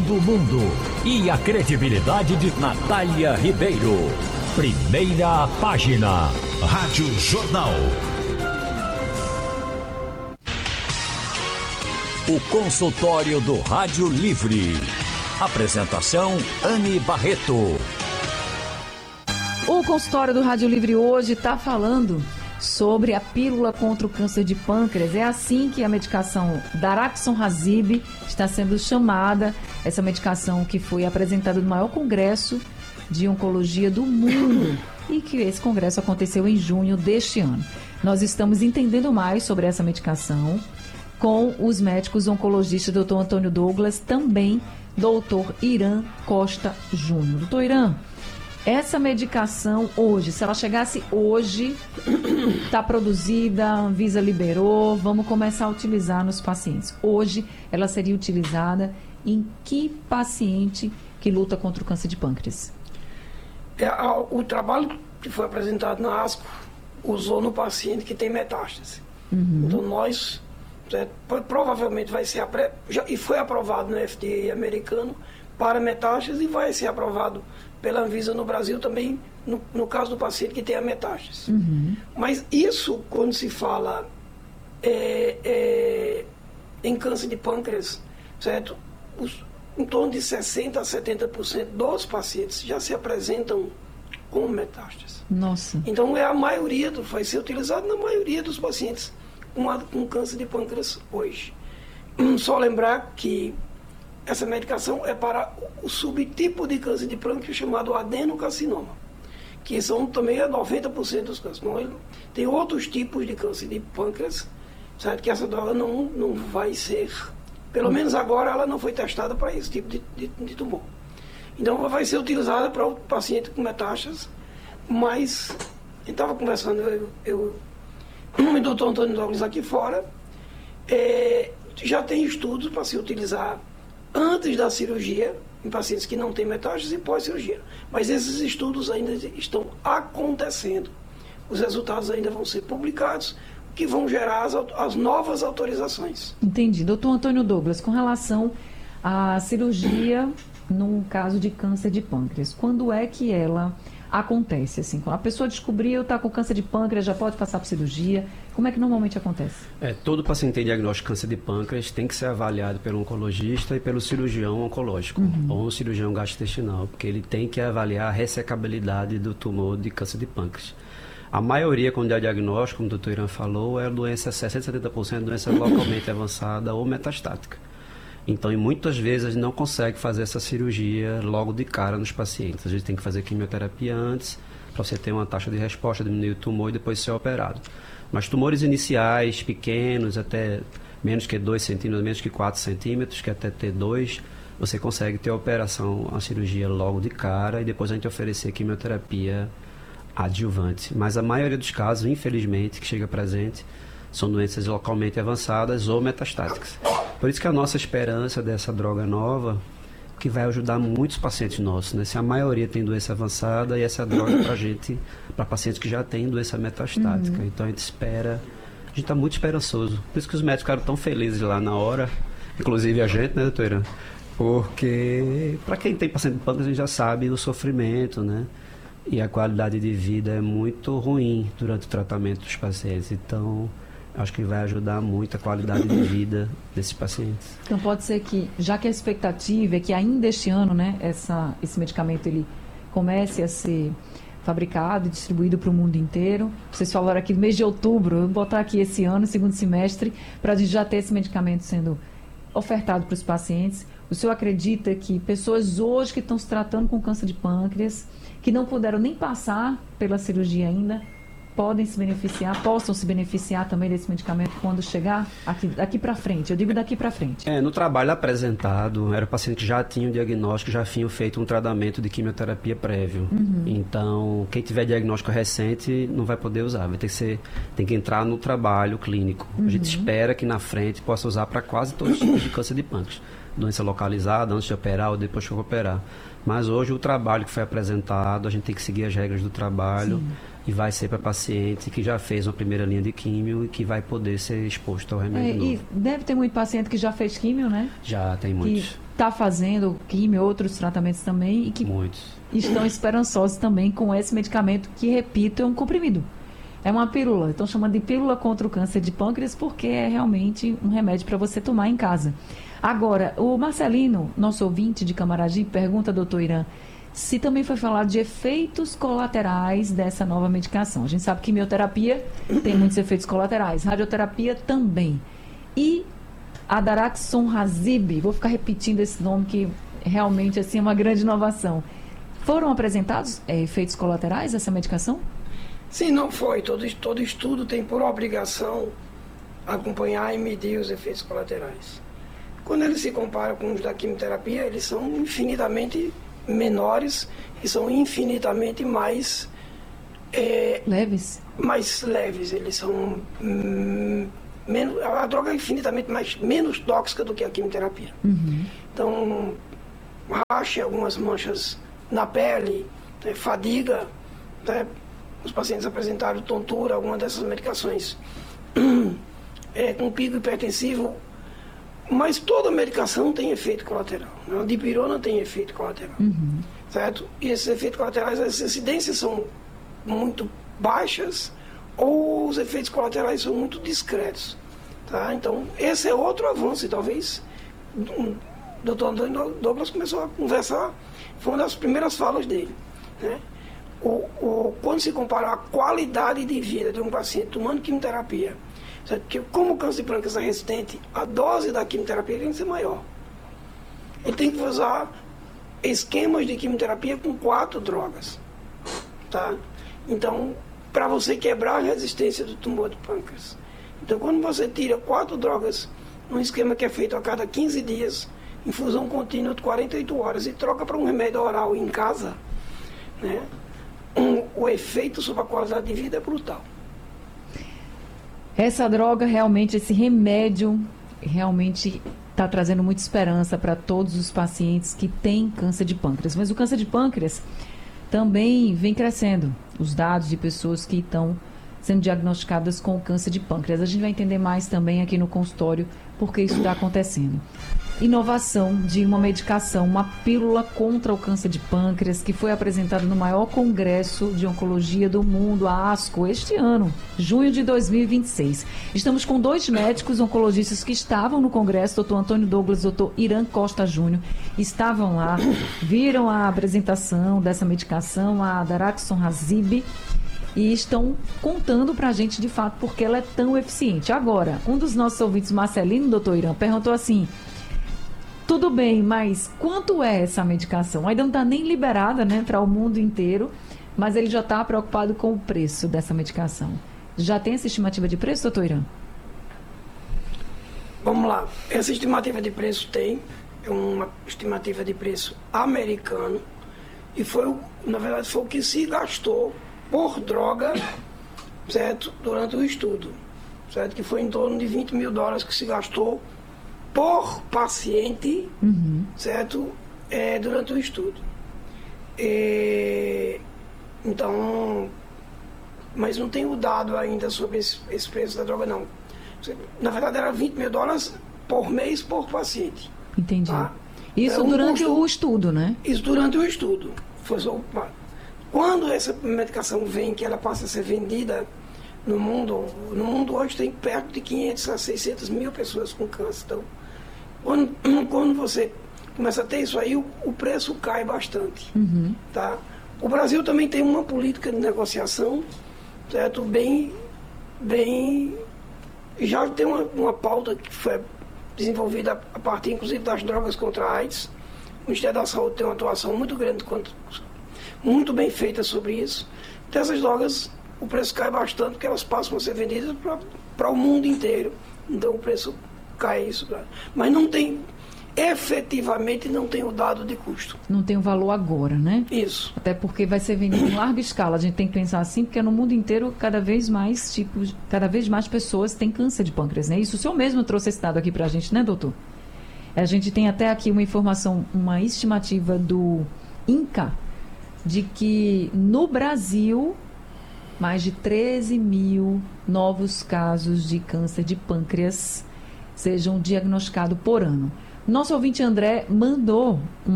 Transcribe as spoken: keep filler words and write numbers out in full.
do mundo e a credibilidade de Natália Ribeiro. Primeira página. Rádio Jornal. O consultório do Rádio Livre. Apresentação Anne Barreto. O consultório do Rádio Livre hoje está falando sobre a pílula contra o câncer de pâncreas. É assim que a medicação Daraxonrasib está sendo chamada, essa medicação que foi apresentada no maior congresso de oncologia do mundo e que esse congresso aconteceu em junho deste ano. Nós estamos entendendo mais sobre essa medicação com os médicos oncologistas doutor Antônio Douglas, também doutor Irã Costa Júnior. Doutor Irã, essa medicação hoje, se ela chegasse hoje, está produzida, a Anvisa liberou, vamos começar a utilizar nos pacientes. Hoje, ela seria utilizada em que paciente que luta contra o câncer de pâncreas? É, o trabalho que foi apresentado na ASCO usou no paciente que tem metástase. Uhum. Então, nós, é, provavelmente vai ser, já, e foi aprovado no F D A americano para metástase e vai ser aprovado pela Anvisa no Brasil também, no, no caso do paciente que tem a metástase. Uhum. Mas isso, quando se fala é, é, em câncer de pâncreas, certo? Os, em torno de sessenta a setenta por cento dos pacientes já se apresentam com metástase. Nossa. Então, é a maioria, do, vai ser utilizado na maioria dos pacientes com, a, com câncer de pâncreas hoje. Só lembrar que essa medicação é para o subtipo de câncer de pâncreas chamado adenocarcinoma, que são também noventa por cento dos cânceres. Não, tem outros tipos de câncer de pâncreas, certo? Que essa droga não, não vai ser, pelo menos agora ela não foi testada para esse tipo de, de, de tumor. Então ela vai ser utilizada para o paciente com metástases, mas eu estava conversando, eu, eu o doutor Antônio Douglas aqui fora, é, já tem estudos para se utilizar antes da cirurgia, em pacientes que não têm metástase e pós-cirurgia. Mas esses estudos ainda estão acontecendo. Os resultados ainda vão ser publicados, que vão gerar as, as novas autorizações. Entendi. Doutor Antônio Douglas, com relação à cirurgia num caso de câncer de pâncreas, quando é que ela acontece? Assim, quando a pessoa descobriu, está com câncer de pâncreas, já pode passar por cirurgia? Como é que normalmente acontece? É, todo paciente que tem diagnóstico de câncer de pâncreas tem que ser avaliado pelo oncologista e pelo cirurgião oncológico, uhum. ou um cirurgião gastrointestinal, porque ele tem que avaliar a ressecabilidade do tumor de câncer de pâncreas. A maioria, quando é diagnóstico, como o doutor Irã falou, é doença, sessenta a setenta por cento doença localmente avançada ou metastática. Então, muitas vezes, a gente não consegue fazer essa cirurgia logo de cara nos pacientes. A gente tem que fazer quimioterapia antes, para você ter uma taxa de resposta, diminuir o tumor e depois ser operado. Mas tumores iniciais, pequenos, até menos que dois centímetros, menos que quatro centímetros, que até T dois, você consegue ter a operação, a cirurgia logo de cara e depois a gente oferecer quimioterapia adjuvante. Mas a maioria dos casos, infelizmente, que chega presente, são doenças localmente avançadas ou metastáticas. Por isso que a nossa esperança dessa droga nova, que vai ajudar muitos pacientes nossos, né? Se a maioria tem doença avançada, e essa droga é para gente, para pacientes que já têm doença metastática. Uhum. Então a gente espera, a gente está muito esperançoso. Por isso que os médicos ficaram tão felizes lá na hora, inclusive a gente, né, doutora? Porque para quem tem paciente de pâncreas, a gente já sabe o sofrimento, né? E a qualidade de vida é muito ruim durante o tratamento dos pacientes. Então, acho que vai ajudar muito a qualidade de vida desses pacientes. Então pode ser que, já que a expectativa é que ainda este ano, né, essa, esse medicamento ele comece a ser fabricado e distribuído para o mundo inteiro. Vocês falaram aqui no mês de outubro, eu vou botar aqui esse ano, segundo semestre, para a gente já ter esse medicamento sendo ofertado para os pacientes. O senhor acredita que pessoas hoje que estão se tratando com câncer de pâncreas, que não puderam nem passar pela cirurgia ainda, podem se beneficiar, possam se beneficiar também desse medicamento quando chegar aqui, daqui para frente? Eu digo daqui para frente. É, no trabalho apresentado, era paciente que já tinha o diagnóstico, já tinha feito um tratamento de quimioterapia prévio. Uhum. Então, quem tiver diagnóstico recente não vai poder usar, vai ter que ser, tem que entrar no trabalho clínico. Uhum. A gente espera que na frente possa usar para quase todos os tipos de câncer de pâncreas. Doença localizada, antes de operar ou depois que eu operar. Mas hoje o trabalho que foi apresentado, a gente tem que seguir as regras do trabalho. Sim. E vai ser para paciente que já fez uma primeira linha de químio e que vai poder ser exposto ao remédio é, novo. E deve ter muito paciente que já fez químio, né? Já, tem muitos. está fazendo quimio, outros tratamentos também, e que Muitos. estão esperançosos também com esse medicamento, que, repito, é um comprimido. É uma pílula. Estão chamando de pílula contra o câncer de pâncreas porque é realmente um remédio para você tomar em casa. Agora, o Marcelino, nosso ouvinte de Camaragibe, pergunta, doutor Irã, se também foi falado de efeitos colaterais dessa nova medicação. A gente sabe que quimioterapia tem muitos efeitos colaterais, radioterapia também. E a daraxonrasib, vou ficar repetindo esse nome que realmente assim, é uma grande inovação. Foram apresentados é, efeitos colaterais dessa medicação? Sim, não foi. Todo, todo estudo tem por obrigação acompanhar e medir os efeitos colaterais. Quando eles se comparam com os da quimioterapia, eles são infinitamente menores e são infinitamente mais... É, leves? Mais leves. Eles são... Hum, menos, a droga é infinitamente mais, menos tóxica do que a quimioterapia. Uhum. Então, racha, algumas manchas na pele, né, fadiga, né, os pacientes apresentaram tontura, alguma dessas medicações é, com pico hipertensivo, mas toda medicação tem efeito colateral. A dipirona tem efeito colateral, uhum. certo? E esses efeitos colaterais, as incidências são muito baixas ou os efeitos colaterais são muito discretos, tá? Então, esse é outro avanço e talvez o doutor Antônio Douglas começou a conversar, foi uma das primeiras falas dele, né? O, o, quando se compara a qualidade de vida de um paciente tomando quimioterapia, certo? Porque como o câncer de pâncreas é resistente, a dose da quimioterapia tem que ser maior. Ele tem que usar esquemas de quimioterapia com quatro drogas, tá? Então, para você quebrar a resistência do tumor de pâncreas. Então, quando você tira quatro drogas num esquema que é feito a cada quinze dias, infusão contínua de quarenta e oito horas, e troca para um remédio oral em casa, né? Um, o efeito sobre a qualidade de vida é brutal. Essa droga, realmente, esse remédio, realmente está trazendo muita esperança para todos os pacientes que têm câncer de pâncreas. Mas o câncer de pâncreas também vem crescendo. Os dados de pessoas que estão sendo diagnosticadas com câncer de pâncreas. A gente vai entender mais também aqui no consultório porque isso está acontecendo. Inovação de uma medicação, uma pílula contra o câncer de pâncreas, que foi apresentada no maior congresso de oncologia do mundo, a ASCO, este ano, junho de dois mil e vinte e seis. Estamos com dois médicos oncologistas que estavam no congresso, doutor Antônio Douglas e doutor Irã Costa Júnior, estavam lá, viram a apresentação dessa medicação, a daraxonrasib, e estão contando para a gente, de fato, porque ela é tão eficiente. Agora, um dos nossos ouvintes, Marcelino, doutor Irã, perguntou assim: tudo bem, mas quanto é essa medicação? Ainda não está nem liberada, né, para o mundo inteiro, mas ele já está preocupado com o preço dessa medicação. Já tem essa estimativa de preço, doutor Irã? Vamos lá. Essa estimativa de preço tem, é uma estimativa de preço americano, e foi, na verdade, foi o que se gastou por droga, certo, durante o estudo, certo, que foi em torno de vinte mil dólares que se gastou por paciente, uhum. certo, é, durante o estudo. E, então, mas não tenho dado ainda sobre esse, esse preço da droga, não. Na verdade, era vinte mil dólares por mês por paciente. Entendi. Tá? Isso um durante custo, o estudo, né? Isso durante o estudo. Foi só, quando essa medicação vem, que ela passa a ser vendida no mundo, no mundo hoje tem perto de quinhentas a seiscentas mil pessoas com câncer. Então, quando, quando você começa a ter isso aí, o, o preço cai bastante. Uhum. Tá? O Brasil também tem uma política de negociação, certo? Bem, bem, já tem uma, uma pauta que foi desenvolvida a partir, inclusive, das drogas contra a AIDS. O Ministério da Saúde tem uma atuação muito grande, muito bem feita sobre isso. Dessas drogas, o preço cai bastante, porque elas passam a ser vendidas para o mundo inteiro. Então o preço cai isso. Mas não tem, efetivamente, não tem o dado de custo. Não tem o valor agora, né? Isso. Até porque vai ser vendido em larga escala. A gente tem que pensar assim, porque no mundo inteiro, cada vez mais tipos, cada vez mais pessoas têm câncer de pâncreas, né? Isso o senhor mesmo trouxe esse dado aqui para a gente, né, doutor? A gente tem até aqui uma informação, uma estimativa do INCA, de que no Brasil, mais de treze mil novos casos de câncer de pâncreas sejam diagnosticados por ano. Nosso ouvinte André mandou um